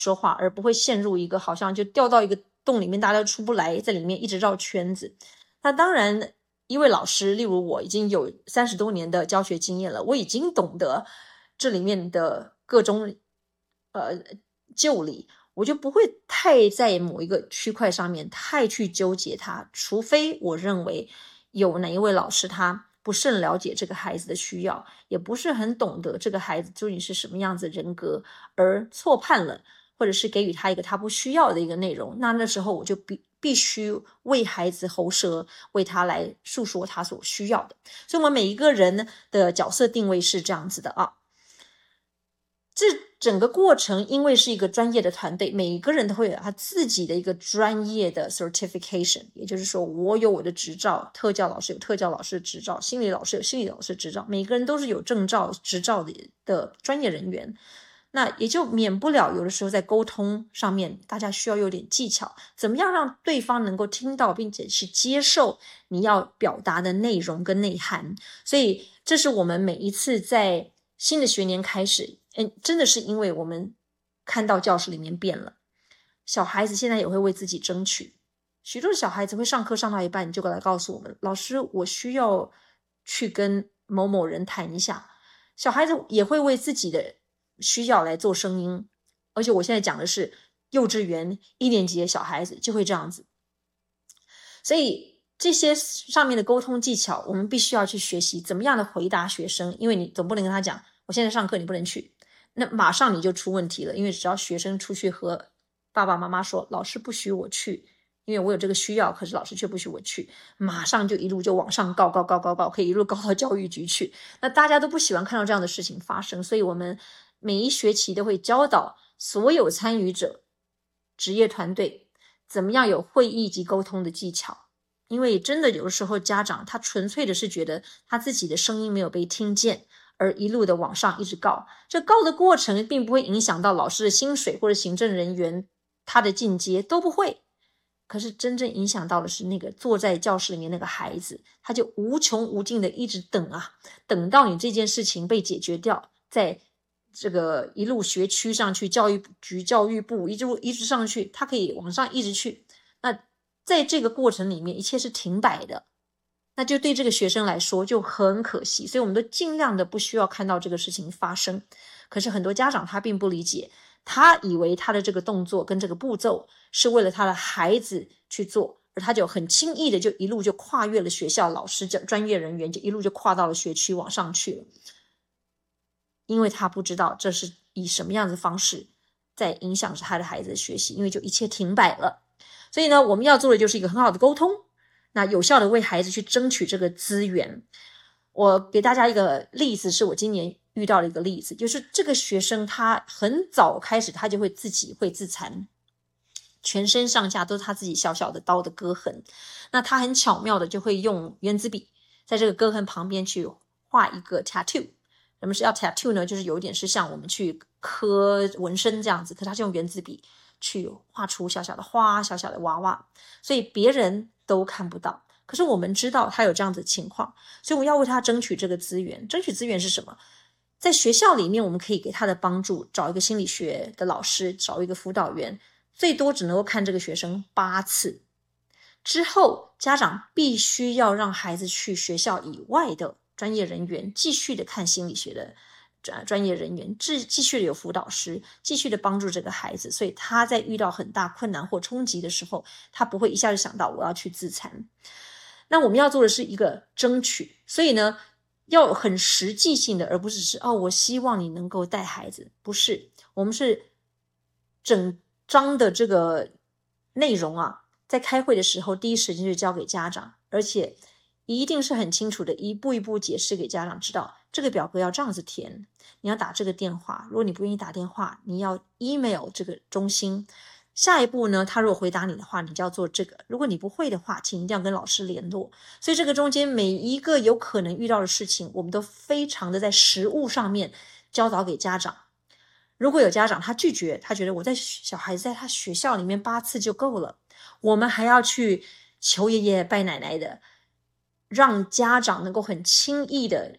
说话，而不会陷入一个好像就掉到一个洞里面，大家都出不来，在里面一直绕圈子。那当然一位老师，例如我已经有30多年的教学经验了，我已经懂得这里面的各种旧理，我就不会太在某一个区块上面太去纠结它，除非我认为有哪一位老师他不甚了解这个孩子的需要，也不是很懂得这个孩子究竟是什么样子的人格，而错判了或者是给予他一个他不需要的一个内容，那时候我就必须为孩子喉舌，为他来诉说他所需要的。所以我们每一个人的角色定位是这样子的啊。这整个过程因为是一个专业的团队，每一个人都会有他自己的一个专业的 certification， 也就是说我有我的执照，特教老师有特教老师的执照，心理老师有心理老师的执照，每个人都是有证照执照的专业人员。那也就免不了有的时候在沟通上面大家需要有点技巧，怎么样让对方能够听到并且是接受你要表达的内容跟内涵。所以这是我们每一次在新的学年开始，真的是因为我们看到教室里面变了，小孩子现在也会为自己争取。许多的小孩子会上课上到一半，你就来告诉我们，老师我需要去跟某某人谈一下。小孩子也会为自己的需要来做声音，而且我现在讲的是幼稚园1年级的小孩子就会这样子。所以这些上面的沟通技巧我们必须要去学习怎么样的回答学生，因为你总不能跟他讲我现在上课你不能去，那马上你就出问题了。因为只要学生出去和爸爸妈妈说老师不许我去，因为我有这个需要，可是老师却不许我去，马上就一路就往上告，可以一路告到教育局去。那大家都不喜欢看到这样的事情发生，所以我们每一学期都会教导所有参与者职业团队怎么样有会议及沟通的技巧。因为真的有的时候家长他纯粹的是觉得他自己的声音没有被听见，而一路的往上一直告，这告的过程并不会影响到老师的薪水或者行政人员他的进阶，都不会。可是真正影响到的是那个坐在教室里面那个孩子，他就无穷无尽的一直等啊，等到你这件事情被解决掉，在这个一路学区上去，教育局教育部一直上去，他可以往上一直去。那在这个过程里面一切是停摆的，那就对这个学生来说就很可惜。所以我们都尽量的不需要看到这个事情发生。可是很多家长他并不理解，他以为他的这个动作跟这个步骤是为了他的孩子去做，而他就很轻易的就一路就跨越了学校老师专业人员，就一路就跨到了学区往上去了。因为他不知道这是以什么样的方式在影响着他的孩子的学习，因为就一切停摆了。所以呢，我们要做的就是一个很好的沟通，那有效的为孩子去争取这个资源。我给大家一个例子，是我今年遇到的一个例子，就是这个学生他很早开始他就会自残，全身上下都是他自己小小的刀的割痕。那他很巧妙的就会用原子笔在这个割痕旁边去画一个 tattoo。什么是要 tattoo 呢？就是有点是像我们去刻纹身这样子，可是他是用原子笔去画出小小的花，小小的娃娃，所以别人都看不到。可是我们知道他有这样子的情况，所以我们要为他争取这个资源。争取资源是什么？在学校里面我们可以给他的帮助，找一个心理学的老师，找一个辅导员，最多只能够看这个学生8次。之后家长必须要让孩子去学校以外的专业人员继续的看心理学的专业人员，继续的有辅导师，继续的帮助这个孩子。所以他在遇到很大困难或冲击的时候，他不会一下就想到我要去自残。那我们要做的是一个争取，所以呢要很实际性的，而不是我希望你能够带孩子，不是，我们是整章的这个内容啊，在开会的时候第一时间就交给家长，而且一定是很清楚的一步一步解释给家长知道，这个表格要这样子填，你要打这个电话，如果你不愿意打电话，你要 email 这个中心，下一步呢他如果回答你的话，你就要做这个，如果你不会的话，请一定要跟老师联络。所以这个中间每一个有可能遇到的事情，我们都非常的在实务上面教导给家长。如果有家长他拒绝，他觉得我在小孩子在他学校里面8次就够了，我们还要去求爷爷拜奶奶的，让家长能够很轻易的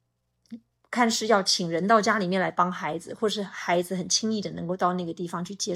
看是要请人到家里面来帮孩子，或是孩子很轻易的能够到那个地方去接受